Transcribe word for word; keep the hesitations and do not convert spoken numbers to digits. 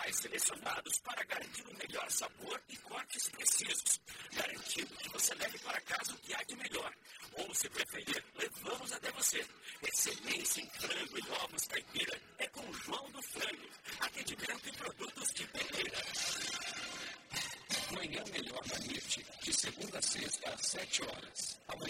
vegetais selecionados para garantir o melhor sabor e cortes precisos, garantindo que você leve para casa o que há de melhor. Ou, se preferir, levamos até você. Excelência em frango e ovos caipira é com o João do Frango. Atendimento e produtos de Pereira. Manhã Melhor da Mirte, de segunda a sexta às sete horas. Amanhã